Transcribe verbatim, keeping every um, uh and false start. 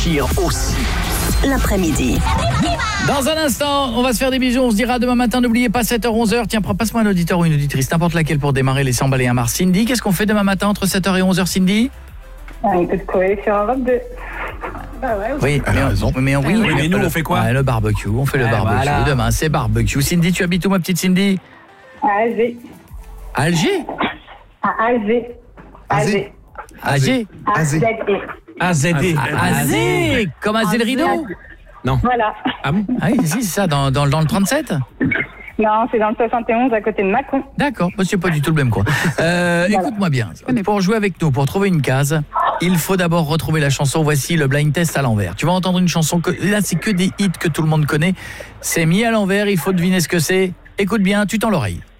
réfléchir aussi. L'après-midi. Dans un instant, on va se faire des bisous. On se dira demain matin, n'oubliez pas sept heures onze heures. Tiens, passe-moi un auditeur ou une auditrice, n'importe laquelle pour démarrer les cent balles et un mar. Cindy, qu'est-ce qu'on fait demain matin entre sept heures et onze heures, Cindy? Un peu de Corée sur Europe deux. Bah ouais, oui, elle a raison. Mais, oui, oui, mais nous, on fait quoi? Ouais, le barbecue, on fait le ouais, barbecue. voilà. Demain, c'est barbecue. Cindy, tu habites où, ma petite Cindy? À Alger. À Alger? À Alger. Alger. Alger? A Z E. A Z D. Azé, comme Azé le rideau? Non. Voilà. Ah bon? Ah oui, c'est ça, dans, dans, dans le trente-sept? Non, c'est dans le soixante et onze à côté de Mâcon. D'accord, bah, c'est pas du tout le même coin. Euh, Voilà. Écoute-moi bien, pour jouer avec nous, pour trouver une case, il faut d'abord retrouver la chanson. Voici le blind test à l'envers. Tu vas entendre une chanson, que là c'est que des hits que tout le monde connaît. C'est mis à l'envers, il faut deviner ce que c'est. Écoute bien, tu tends l'oreille.